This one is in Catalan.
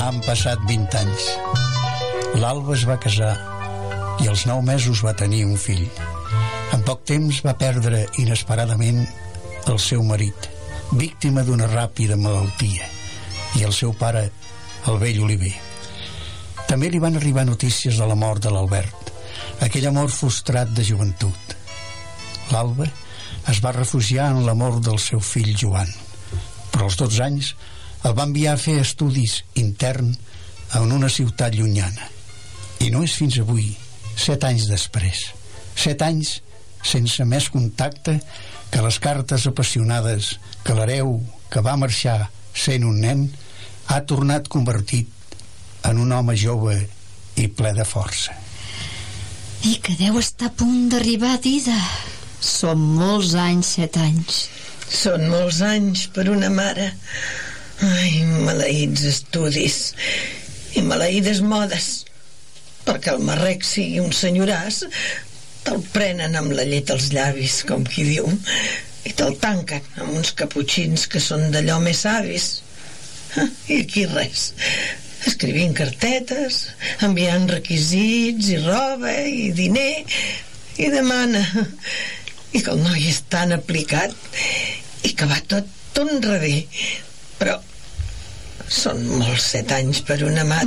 Han passat 20 anys. L'Alba es va casar i als 9 mesos va tenir un fill. En poc temps va perdre inesperadament el seu marit, víctima d'una ràpida malaltia, i el seu pare, el vell Oliver. També li van arribar notícies de la mort de l'Albert, aquell amor frustrat de joventut. L'Alba es va refugiar en l'amor del seu fill Joan, però als 12 anys el va enviar a fer estudis intern en una ciutat llunyana. I no és fins avui, 7 anys després, 7 anys sense més contacte, que les cartes apassionades que l'hereu que va marxar sent un nen ha tornat convertit en un home jove i ple de força. I que deu estar a punt d'arribar, Dida. Són molts anys, 7 anys. Són molts anys per una mare. Ai, maleïts estudis i maleïdes modes. Perquè el marrec sigui un senyoràs, te'l prenen amb la llet als llavis, com qui diu, i te'l tanquen amb uns caputxins que són d'allò més savis. I aquí res, escrivint cartetes, enviant requisits i roba i diner, i demana, i que el noi és tan aplicat i que va tot un revés. Però són molts 7 anys per una mare.